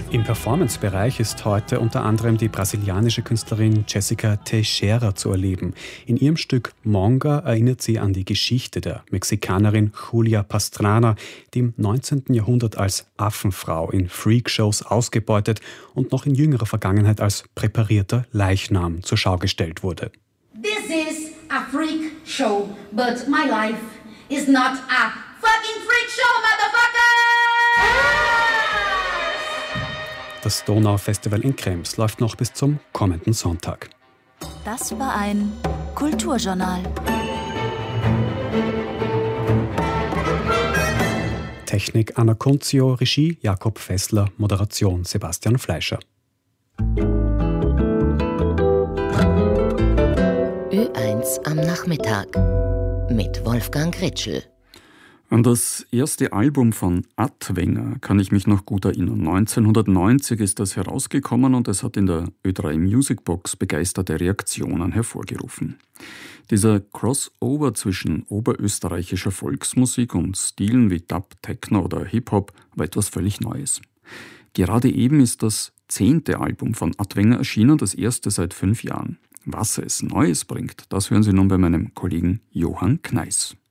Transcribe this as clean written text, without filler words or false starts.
Im Performance-Bereich ist heute unter anderem die brasilianische Künstlerin Jessica Teixeira zu erleben. In ihrem Stück Monga erinnert sie an die Geschichte der Mexikanerin Julia Pastrana, die im 19. Jahrhundert als Affenfrau in Freakshows ausgebeutet und noch in jüngerer Vergangenheit als präparierter Leichnam zur Schau gestellt wurde. This is a freak show, but my life is not a fucking freak show, motherfucker! Das Donau-Festival in Krems läuft noch bis zum kommenden Sonntag. Das war ein Kulturjournal. Technik Anna Kunzio, Regie Jakob Fessler, Moderation Sebastian Fleischer. Ö1 am Nachmittag mit Wolfgang Ritschl. An das erste Album von Adwenger kann ich mich noch gut erinnern. 1990 ist das herausgekommen und es hat in der Ö3 Musicbox begeisterte Reaktionen hervorgerufen. Dieser Crossover zwischen oberösterreichischer Volksmusik und Stilen wie Dub, Techno oder Hip-Hop war etwas völlig Neues. Gerade eben ist das 10. Album von Adwenger erschienen, das erste seit 5 Jahren. Was es Neues bringt, das hören Sie nun bei meinem Kollegen Johann Kneis.